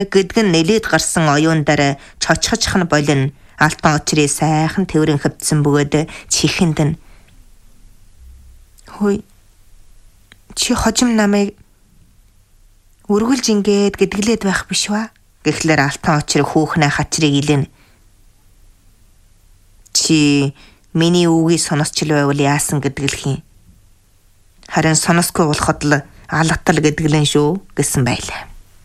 Гэдгэн нэлээд гарсан оюундараа чочхожх нь болин алтан очрыг сайхан тэврэн хөвдсөн бөгөөд чихэнд нь "Хөөе. Чи хожим намайг үргэлж ингээд гэдгэлээд байх биш ба?" гэхлээр алтан очрыг хүүхнээ хачрыг илэн. "Чи миний үгийг сонсч л байвал яасан гэдгэлх юм. Харин сонсгүй болоход л алгатал гэдгэлэн шүү" гэсэн байлаа.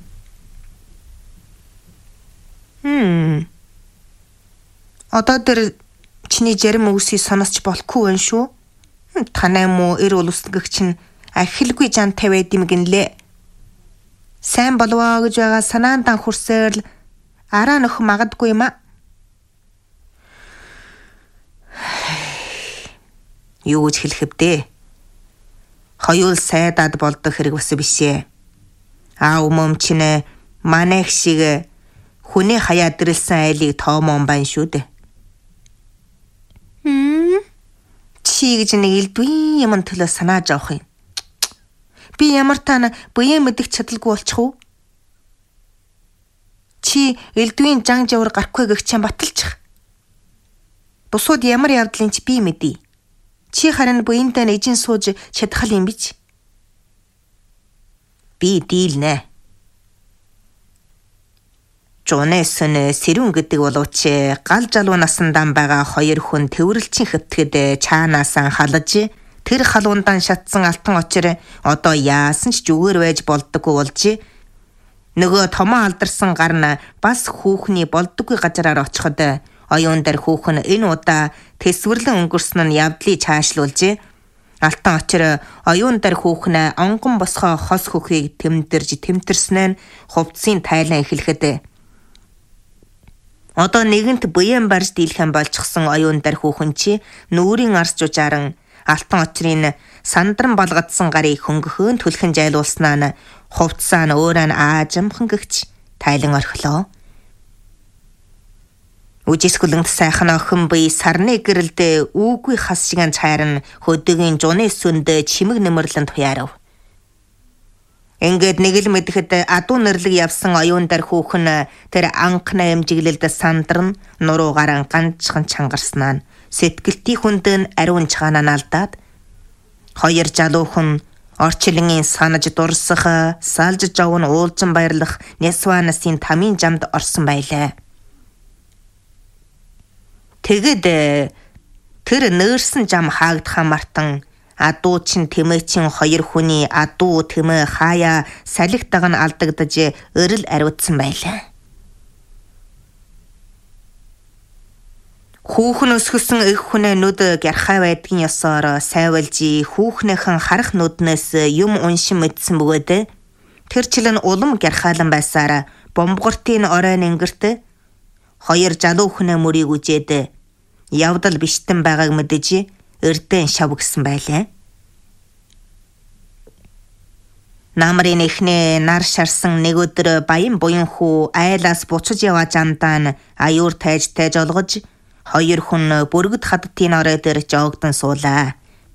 Одоо тэр чиний зарим үгсийг сонсч болохгүй байна шүү. Танай муу эр улсгэгч нь ахилгүй жантай байд юм гинлээ. Сайн болвоо гэж байгаа санаандаа хүрсээр л араа нөх магадгүй юм а. Юу гэж хэлэхвдээ? Хоёул сайдаад болдог хэрэг бас биш ээ. Аав мөм чинь манайх шиг хүний хаяа дэрлсэн айлыг тоомон байна шүү дээ. Чи гэж нэг элдвийн юм төлөө санааж авах юм. Би ямар таана буян мэдэх чадалгүй болчих уу? Чи элдвийн жан жавар гарахгүй гэгчэн баталчих. Бусууд ямар явдлын ч би мэдээ. Чи харин буянтай нэжин сууж чадхал юм бич. Би дийлнэ. Жонэсэн сэрүүн гэдэг боловч гал жалуу насандан байгаа хоёр хүн төвөрлчин хөвтгэд чаанаасан халж тэр халуундан шатсан алтан очир одоо яасан ч зүгээр байж болдоггүй болж нөгөө томоо алдарсан гар нь бас хүүхний болдоггүй газараар очиход оюун дээр хүүхэн энэ удаа тэсвэрлэн өнгөрсөн нь явдлыг цаашлуулж алтан очир оюун дээр хүүхнээ онгон босгоо хос хөхийг тэмтэрснээ нь хувцсын тайлан эхлэхэд одоо нэгэнт буян барж дийлхэн болчихсон оюун дээр хүүхэн чи нүүрийн арс жужааран алтан очрын сандран болгодсон гарыг хөнгөхөөн түлхэн жайлуулснаа нь хувцсаа нь өөрөө нь аажимхан гэгч тайлан орхилоо. Үжисгүлэнт сайхан охин бие сарны гэрэлдээ үүгүй хас шигэн цайран хөдөгийн жуны сүнд чимэг нэмэрлэн туяарав. Ингээд нэг л мэдэхэд адуу нэрлэг явсан оюун дээр хүүхэн тэр анхны эмжиглэлд сандран нуруугаар ганцхан чангарснаа сэтгэлтийн хүндэн ариун чагаанаа алдаад хоёр жалуухан орчлонгийн санаж дурсах салж жавн уулзан баярлах Нясванасын тамийн жамд орсон байлаа. Тэгэд тэр нөөрсөн жам хаагдхаа мартан адуу чин тэмээчин хоёр хүний адуу тэмээ хаяа салхитаг нь алдагдаж өрөл ариутсан байлаа. Хүүхэн өсгсөн их хүнээ нүд гярхай байдгийн ёсоор сайвалж хүүхнийхэн харах нүднээс юм уншин мэдсэн бөгөөд тэр члэн улам гярхайлан байсаар бомбгортын оройн ингэрт хоёр жалуу хүнээ мөрийг үжээд явдал биштэн байгааг мэдэж эрдэн шав гисэн байлаа. Намрын эхнээ нар шарсан нэг өдөр баян буян хүү айлаас буцаж яваа жамдаа аюур тайж олгож хоёр хүн бүргэд хадтын орой дээр жоогдон суулаа.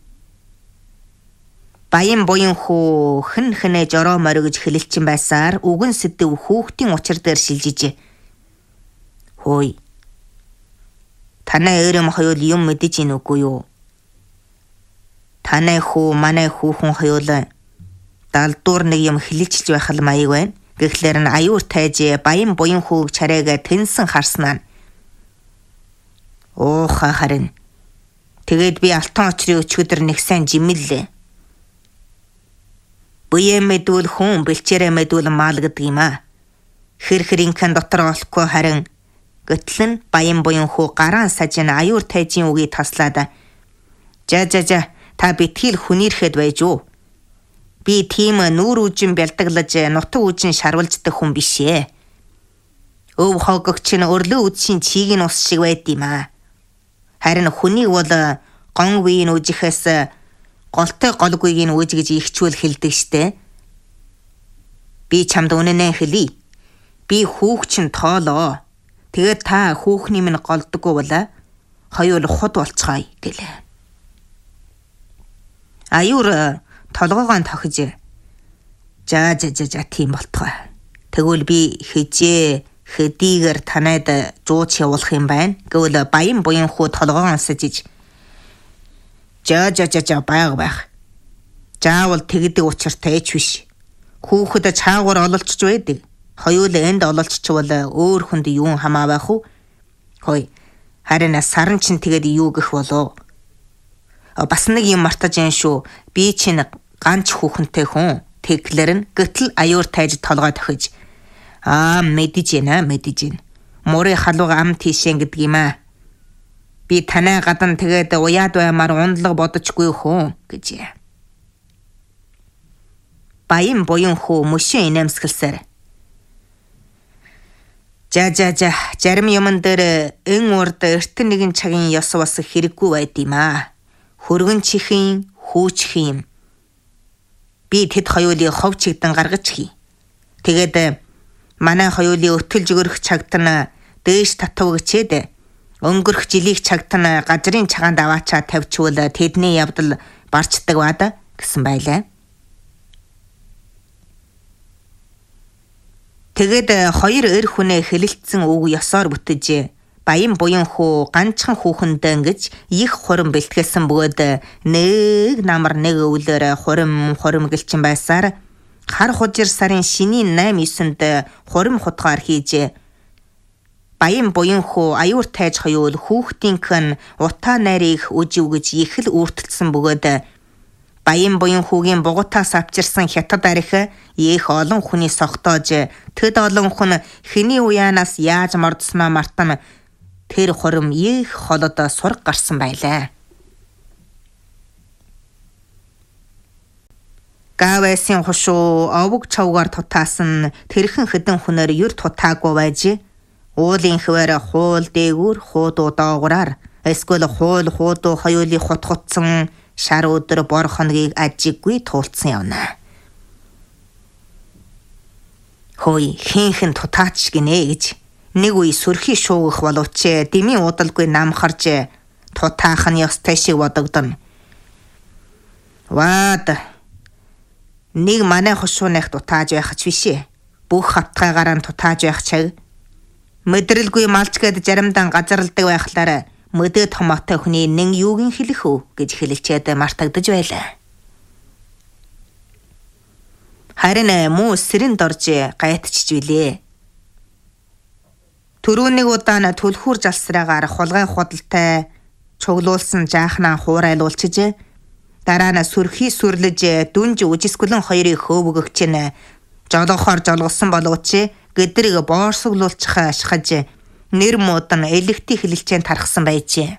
Баян буян хүү хэнэ жороо моригж хэлэлчин байсаар үгэн сэдв хүүхдийн учир дээр шилжиж "Хөөе. Танай эрэм хоёул юм мэдэж ийн үгүй юу? Танай хүү манай хүүхэн хоёул далдуур нэг юм хэлэлчилж байх л маяг байна." Гэхлээр нь аюур тайж баян буян хүүг чарайгаа тэнсэн харснаа. "Ууха харин. Тэгээд би алтан очрын өчигдөр нэг сайн жимэллээ. Буян мэдвэл хүн бэлчээрээ мэдвэл маал гэдэг юм а. Хэр-хэринхэн дотор олохгүй харин гэтлэн баян буян хүү гараан сажин аюур тайжийн үгийг таслаад "За та битгийл хүнийрэхэд байж юу? Би тийм нүүр үжин бялдаглаж нутаг үжин шарвалждаг хүн биш ээ. Өв хогогч нь өрлөө үдшийн чийг нь ус шиг байд юм а. Харин хүнийг бол гон үеийн үжихээс голтой голгүйг нь үж гэж ихчүүл хэлдэг штэ. Би чамд үнэнээ хэлье. Би хүүхчин тоолоо. Тэгээд та хүүхний минь голдоггүй бол хоёул худ болцгоё" гэлээ. Аюур толгоогоо тохиж "За тийм болтгоо. Тэгвэл би хэдийгээр танайд жууч явуулах юм байна. Гэвэл баян буян хүү толгоо онсож иж. За байх. Заавал тэгдэг учиртай ч биш. Хүүхэд чаагуур ололцож байдаг. Хоёул энд ололцчвал өөр хүнд юу хамаа байх уу? Хой. Харин саран чинь тэгээд юу гэх болов? Бас нэг юм мартаж яан шүү. Би чинь ганц хүүхэнтэй хүн. Тэглэр нь гэтэл аюур тайж толгой тохиж. Мэдэж байна. Мөрийн халууга ам тийшээ гэдэг юм аа. Би танай гадан тэгээд уяад баймаар ундлага бодочгүй хүн гэж. Баян буян хүү мөшөө инээмсгэлсээр. За зарим юмн дээр эн урд эртэн нэгэн цагийн ёс бас хэрэггүй байд юм аа. Хөргөн чихийн хүүчих юм. Би тэд хоёулыг хов чигдэн гаргаж хий. Тэгээд манай хоёулын өтөл жигөрөх чагтан дээш татвагчээд өнгөрөх жилийн чагтан газрын цагаанд аваачаа тавьчвал тэдний явдал барчдаг бада гэсэн байлаа. Тэгээд хоёр эр хүнээ хэлэлцсэн үг ёсоор бүтэж баян буян хүү ганцхан хүүхэндээ ингэж их хурим бэлтгэлсэн бөгөөд нэг намар нэг өвлөөр хурим гэлчин байсаар хар хужир сарын шинийн 8-9-нд хурим хутгаар хийж баян буян хүү аюур тайж хоёул хүүхдийнхэн утаа найрыг үжив гэж их л үртэлсэн бөгөөд баян буян хүүгийн бугутаас авчирсан хятад арх их олон хүний согтоож тэд олон хүн хэний уяанаас яаж мордсноо мартан тэр хурим их холод сург гарсан байлаа. Гавэсийн хушуу овог чавгаар тутаасан тэрхэн хэдэн хүнээр юр тутаагүй байж уулын хвээр хуул дээгүүр хуудуу доогураар эсвэл хуудуу хоёулыг хутгутсан шар өдөр бор хоногийг ажиггүй туулцсан явна. Хөөе хинхэн тутаач гинэ гэж нэг үе сүрхий шуугах боловч дэмийн удалгүй намхарж тутаах нь ёстой шиг бодогдоно. Ваад нэг манай хушуунах тутааж байх ч бишээ. Бүх хавтгайгаар нь тутааж байх чаг. Мэдрэлгүй малч гэд заримдан газарладаг байхлаар мөдөө томоотой хүний нэг юугийн хэлэх үү гэж хэлэлчээд мартагдаж байлаа. Харин муу сэрэнд орж гайтчж билээ. Төрөнийг удаа төлхүүр жалсраагаар хулгай худалтай чуглуулсан жаахнаа хуурайлуулчиж дараа нь сүрхий сүрлэж дүнж үжисгүлэн хоёрыг хөөвгөгч нь жолоохоор жолгосон боловч гэдрийг боорсоглуулчих ашхаж нэр муудан элэгти хэлэлцэн тархсан байжээ.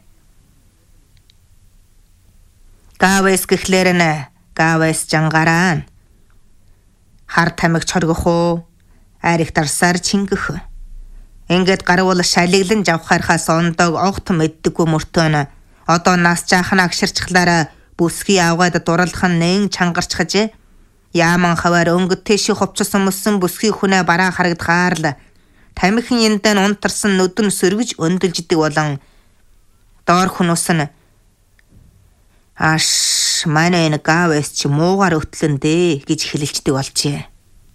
Гавэс гэхлээр нь гавэс жангараа. Хар тамиг чоргох уу? Арих дарсаар чингэх. Ингээд гарвал шалиглан жавхаархаас ондог огт мэддэггүй мөртөө одоо нас жаахна агширчглаараа бүсгий авгаад дурлах нь нэн чангарчхаж яаман хаваар өнгөтэй шиг хувцсан мөссөн бүсгий хүнээ бараа харагдгаар л тамхин яндан унтарсан нүдэн сөргөж өндөлждөг болон доор хүмүүс нь манай энэ гавэс чи муугаар өтлөн дээ гэж хэлэлцдэг болжээ.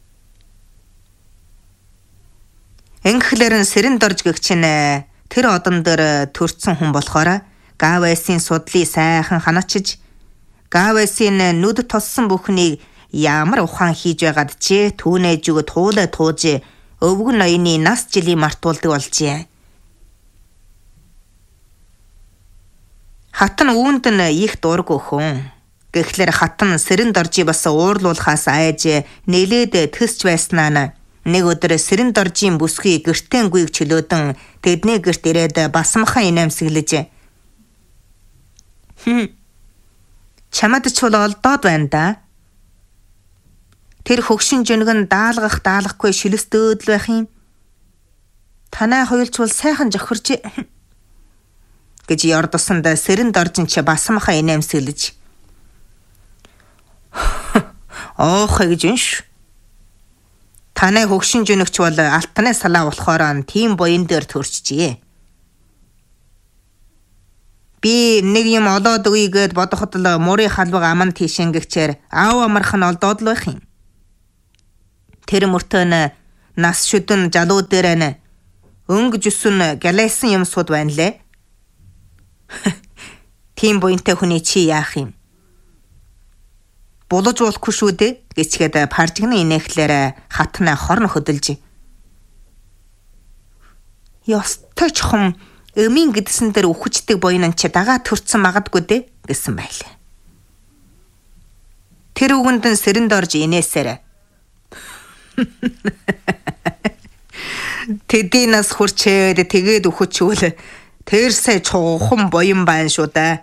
Энхлэр нь сэрэнд орж гэгч нь тэр одон дээр төрцөн хүн болохоор гавэсийн судлыг сайхан ханаачиж гавэсийн нүд тоссон бүхнийг ямар ухаан хийж байгаад ч түүнээ зүг туулаа тууж өвгөн ноёны нас жилийн мартуулдаг болжээ. Хатан үүнд нь их дургүй хүн. Гэхдээ хатан сэрэнд орж бас уурлуулахаас айж нэлээд төсч байснаа нь нэг өдөр сэрэнд оржийн бүсгүй гэртэн гүйг чөлөөдөн тэдний гэрт ирээд басмахан инээмсэглэж чамд ч бол олдоод байна да. Тэр хөгшин жөнгөн даалгахгүй шилэстөөд л байх юм. Танай хоёулч бол сайхан жохирч гэж ярдсанд сэрэнд оржин ч басмахан инээмсэглэж оох гэж үнш. Танай хөгшин жөнөгч бол алтны салаа болохоор тийм буян дээр төрчихжээ. Би нэг юм олоод өгье гэд бодоход л мөрийн халбаг аман тийшэнгэгчээр аав амарх нь олдоод л байх юм. Тэр мөртөө Нас шүдэн жалуу дээр өнгө жүсэн галайсан юмсууд байна лээ. Тийм буянтай хүний чи яах юм? Булаж болохгүй шүү дээ гэцгээд паржигны инээхлээр хатна хорн хөдөлж. Ёстой чухам эмийн гэдсэн дээр үхчихдэг буян чи дагаа төрцөн магадгүй дээ гэсэн байлаа. Тэр үгэндэн сэрэнд орж инээсээр. Тэдийнээс хурчээд тэгээд үхчихвэл тэрсээ чуухан буян байна шүү дээ.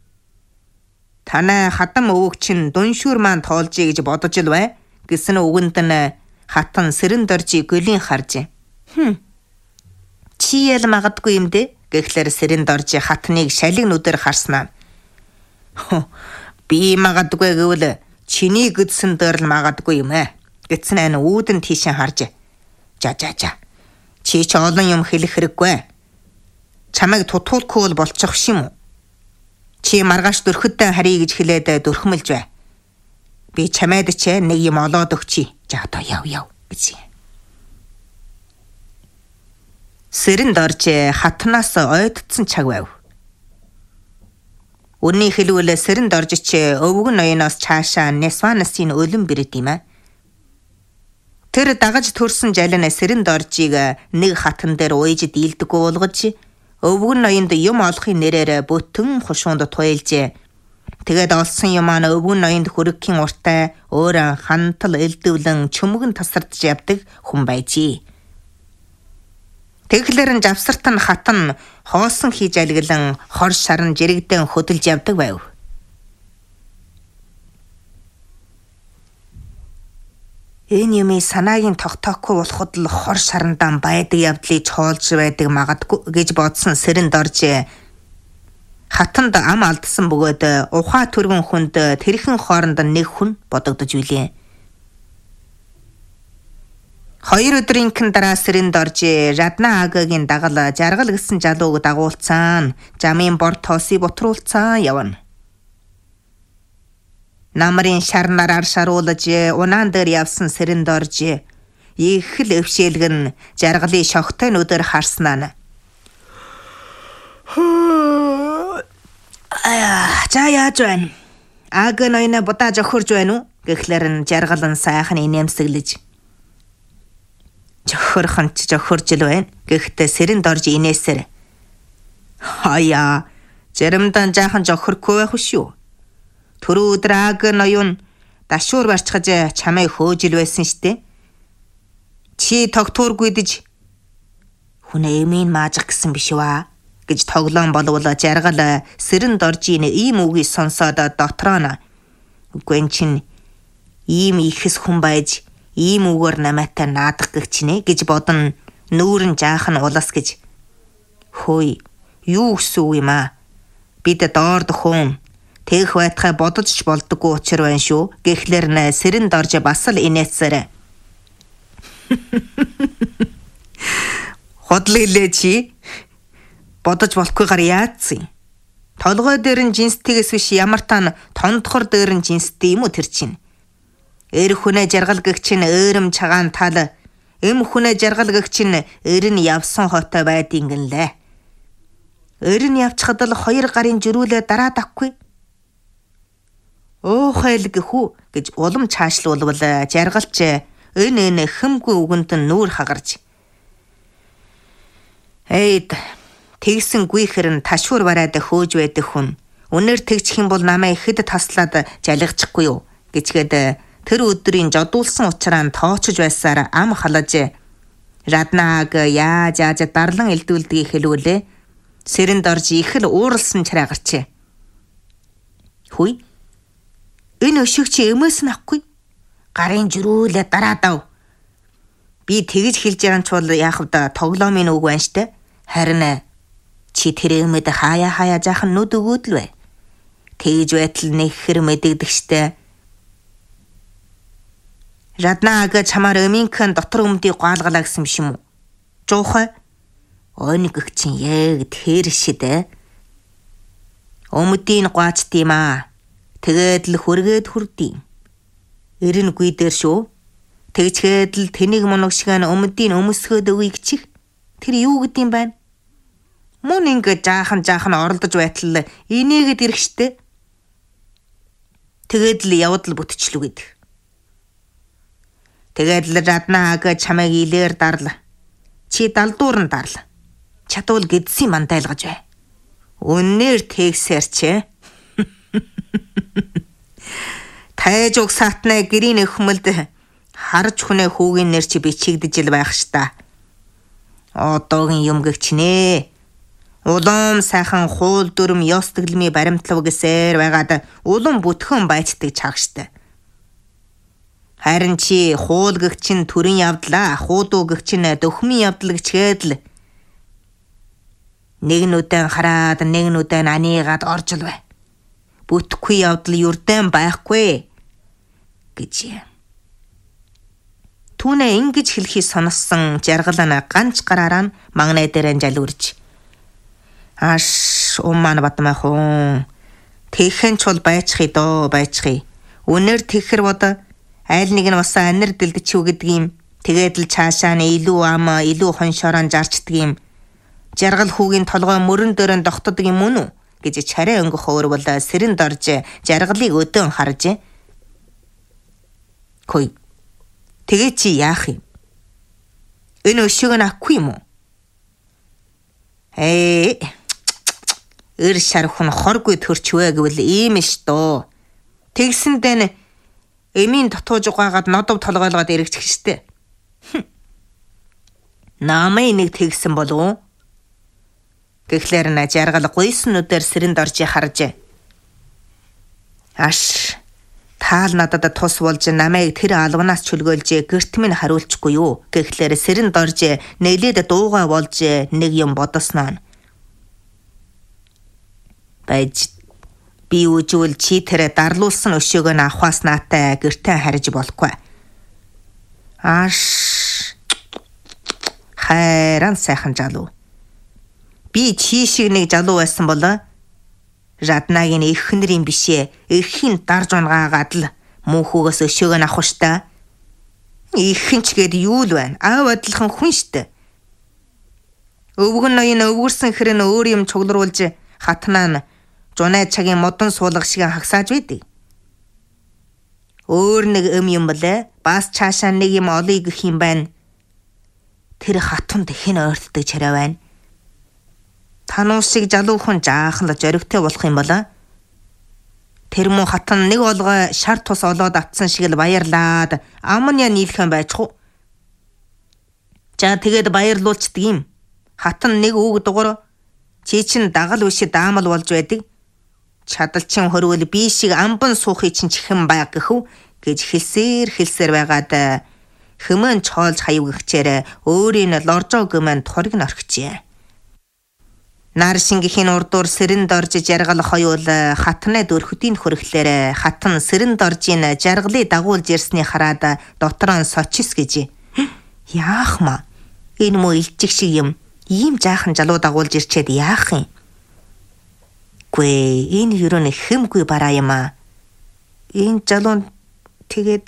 Танай хатан өвөг чинь дүншүүр маань тоолжий гэж бодож л бай гэсэн үгэнд нь хатан сэрэнд оржи гөлийн харж. Чи ял магадгүй юм дээ гэхлээр сэрэнд оржи хатныг шалиг нүдээр харснаа. Би магадгүй гэвэл чиний гэдсэн дээр л магадгүй юм гэсэн ань үүдэн тийшээ харж. За. Чи ч олон юм хэлэх хэрэггүй. Чамайг тутуулахгүй бол болчих шим үү? Чи маргааш дөрхөдөө харъя гэж хэлээд дөрхмөлж бай. Би чамайд ч нэг юм олоод өгчий. За одоо яв гэж. Сэрэнд орж хатнаас ойдцсон чаг байв. Үнний хэлвэл сэрэнд орж ч өвгөн ноёноос цаашаа Несванасын ölüm бэрд юм аа. Тэр дагаж төрсөн жалин сэрэнд оржийг нэг хатан дээр уйж дийлдэггүй болгож өвгөн ноёнд юм олохын нэрээр бүтэн хушуунд туйлж. Тэгээд олсон юм аа өвгөн ноёнд хөрөхийн уртай өөр хантал элдвлэн чөмгөн тасардж явдаг хүн байжээ. Тэглэрэн завсарт нь хатан хоосон хийж алглан хор шарн жирэгдэн хөдөлж явдаг байв. Энэ юмыг санаагийн тогтоохгүй болоход л хор шарандан байдаг явдлыг чоолж байдаг магадгүй гэж бодсон сэрэнд орж хатанд ам алдсан бөгөөд ухаа түргэн хүнд тэрхэн хооронд нэг хүн бодогдож үлээ. 2 өдрийнхэн дараа сэрэнд орж Радна агагийн дагал жаргал гэсэн жалууг дагуулцаан жамын бор тоосыг бутруулцаан явна. Намрын шарнараар шаруулж унаан дээр явсан сэрэнд орж их л өвшөөлгөн жаргалын шогтой нүдээр харснаа. За яаж байна? Аг ноёна будаа жохорж байна уу? Гэхлээр нь жаргалан сайхан инээмсэглэж. Жохорхон ч жохорж л байна. Гэхдээ сэрэнд орж инээсээр. Хаяа, заримдаа жаахан жохорхгүй байх шүү. Түрүү өдөр аг ноён дашуур барьцгаж чамайг хөөжил байсан штэ. Чи тогтуургүйдэж хүнээ эмийн маажих гэсэн биш ба гэж тоглоом болвол жаргал сэрэнд орж ийм үгийг сонсоод дотроо нь үгүй чин ийм ихэс хүн байж ийм үгээр намайтай наадах гэгчнэ гэж бодон нүүрэн жаахан улас гэж. Хөөе, юу гэсэн үг юм аа? Бид доор дөхөн тэгэх байтхай бодож ч болдоггүй учир байна шүү. Гэхлээр нэ сэрэнд орж бас л инээсээр. Ходлоо чи бодож болохгүйгээр яатсан. Толгой дээр нь жинстигээс биш ямар тань тондхор дээр нь жинстэй юм уу тэр чинь. Эр хүнээ жаргалгагч нь өөрөм цагаан тал, эм хүнээ жаргалгагч нь эр нь явсан хойтой байдгийн гэнлээ. Эр нь явчихад л 2 гарын жирүүлээ дараа давхгүй. Хайл гэхүү гэж улам цаашлуулвал жаргалч энэ хэмгүй үгэнд нь нүүр хагарч. Эйд тэгсэн гүйхэр нь ташуур бараад хөөж байдаг хүн. Үнээр тэгчих юм бол намайг хэд таслаад жалгачихгүй юу гэчгээд тэр өдрийн жодуулсан учраа нь тоочж байсаар ам халаж Раднаг яаж дарлан элдүүлдгийг хэлүүлээ. Сэрэнд орж их л ууралсан чараагарч. Хүй. Энэ өшиг чи эмээс нь ахгүй. Гарын жирүүлээ дараа дав. Би тэгж хэлж байгаа ч бол яах вэ? Тоглоомын үг байна штэ. Харин чи тэр эмэд хаяа жаахан нүд өгөөд л бай. Тэгж байтал нэхэр мэдэгдэх штэ. Раднаг чамаар эмийнхэн дотор өмдийг гоалгалаа гэсэн биш юм уу? Жуухай. Ойныг чинь яг тэр шидэ. Өмдийн гоачт юм аа. Тэгээд л хүргээд хүрдэм. Эрэнгүй дээр шүү. Тэгчгээд л тэнийг моног шиг өмдийн өмсгөөд өвийг чих. Тэр юу гэдэм байна? Мөн ингэ жаахан оролдож байтал инээгээд ирэх штэ. Тэгээд л явдал бүтчлүгэд. Тэгээд л раднаа ага чамайг илээр дарла. Чи далдуур нь дарла. Чадвал гэдсийн мандайлгаж бай. Үннээр тэгсэрч. Тайж угсаатнаа гэрийн өхмөлд харж хүнээ хүүгийн нэр чи бичигдэж л байх шта. Одоогийн юм гэгч нэ. Улам сайхан хуул дүрм ёс тэглэмий баримтлав гэсээр байгаад улам бүтгэн байцдаг чагштай. Харин чи хуул гэгч нь төрийн явдлаа, хуудуу гэгч нь дөхмийн явдал гэчгээд л нэг нүдэн хараад нэг нүдэн анийгаад орж л бай. Бүтгэхгүй явдал юрдэн байхгүй гэж. Түүнээ ингэж хэлхий сонссон жаргал нь ганц гараараа магнай дээрэн жалуурж. Аш умман батмахун. Тэхэн чул байцхий доо байцхий. Үнээр тэхэр бод айл нэг нь баса анир дэлдэж үү гэдгийм. Тэгээд л цаашаа нь илүү ам илүү хоншорон зарчдаг юм. Жаргал хүүгийн толгой мөрөн дөрөн тогтдог юм мөн үү гэж чарай өнгөх өөрвөл сэрэнд орж жаргалыг өдөн харж. Хөөе. Тэгээ чи яах юм? Энэ өшөөг нь ахгүй юм уу? Эр шархун хоргүй төрчвэ гэвэл ийм ш доо. Тэгсэндээ н эмийн дотууж угаагаад нодов толгойлгоод эргэчих штэ. Намай нэг тэгсэн болов. Гэхлээр на жаргал гуйсан нүдээр сэрэнд орж харж. Аш таал надад тус болж намайг тэр албанаас чөлгөөлж гэрт минь хариулчихгүй юу. Гэхлээр сэрэнд орж нэлээд дууга болж нэг юм бодосноо. Байж би үжүүл чи тэр дарлуулсан өшөөгөө авахаас наатай гэртээ харж болохгүй. Аш хайран сайхан жалуу. Би чи шиг нэг жалуу байсан бол Раднагийн эхнэрийн бишээ эрхийн дарж унгаагаад л мөнхөөс өшөөгөө авах штэ. Ихэнч гээд юу л байна? Аав адилхан хүн штэ. Өвгөн ноён өвгөрсөн хэрэг өөр юм чуглруулж хатнаа нь жунай цагийн модон суулга шиг хагсааж байдаг. Өөр нэг юм болээ бас цаашаа нэг юм олъё гэх юм байна. Тэр хатунд хэн ойртдог чараа байна. Тануу шиг жалуу хүн жаахан л зоригтой болох юм болоо. Тэр муу хатан нэг олгой шар тус олоод атсан шиг л баярлаад амня нийлхэн байцгүй. За тэгээд баярлуулцдаг юм. Хатан нэг үг дугур чи чин дагал үши даамал болж байдаг. Чадалчин хорвол би шиг амбан суухыг чин чихэн байг гэхв гэж хэлсээр байгаад хэмээн чоолж хаявгчээр өөрийн лоржоо гэмэн ториг н орхижээ. Нар шингэхийн урдуур сэрэнд орж жаргал хоёул хатнаа дөрхөдийн хөрөхлөөр хатан сэрэнд оржийн жаргалыг дагуулж ирсний хараад дотроо сочис гэж. Яах маа? Энэ муу илчиг шиг юм. Ийм жаахан жалуу дагуулж ирчээд яах юм? Гүй энэ юу нэ хэмгүй бараа юм аа. Энэ жалуун тэгээд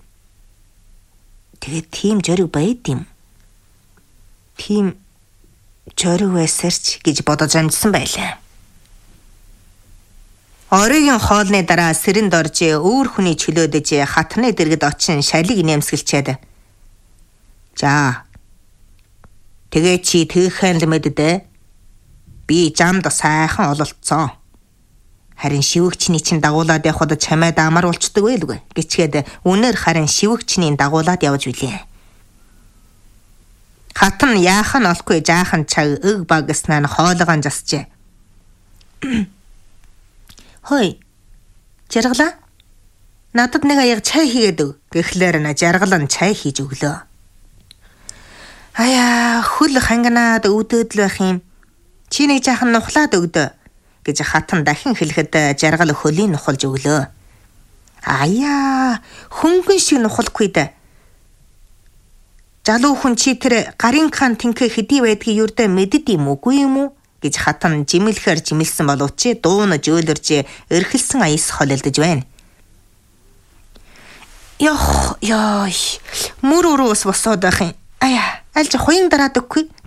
тийм жориг байд юм. Тийм жориг байсарч гэж бодож амжсан байлаа. Оройн хоолны дараа сэрэнд орж өөр хүний чөлөөдөж хатны дэргэд очин шалиг нэмсгэлчээд. За. Тэгээ чи тэгхэн л мэддэ. Би замд сайхан ололцсон. Харин шивгчний чин дагуулад явхад чамайд амар болчдөг байлгүй. Гэчгээд үнээр харин шивгчний дагуулад явж билээ. Хатан яахан олохгүй жаахан цаг өг багснаа нь хоолгоон засжээ. Хөөе. Жаргалаа. Надад нэг аяг чай хийгээд өг. Гэхлээр на жаргал нь чай хийж өглөө. Аяа, хөл ханганаад өвдөд л байх юм. Чи нэг жаахан нухлаад өгдөө гэж хатан дахин хэлэхэд жаргал хөлийн нухалж өглөө. Аяа, хөнгөн шиг нухалгүй да. Жалуу хүн чи тэр гарын хаан тэнхээ хэдий байдгийг юрдэ мэдд юм үгүй юм уу гэж хатан жимэлхээр жимэлсэн боловч дуу нь жөөлөрж эрхэлсэн аяс холилдож байна. Ёй. Мөр өрөөс босоод байх юм. Аяа, аль ч хуян дараад өгөхгүй.